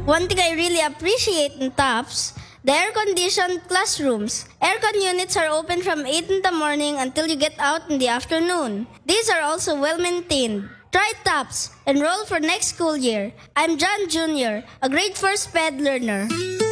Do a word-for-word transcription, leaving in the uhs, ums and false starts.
One thing I really appreciate in TOPS, the air-conditioned classrooms. Aircon units are open from eight in the morning until you get out in the afternoon. These are also well-maintained. Try TOPS. Enroll for next school year. I'm John Junior, a grade four SPED learner.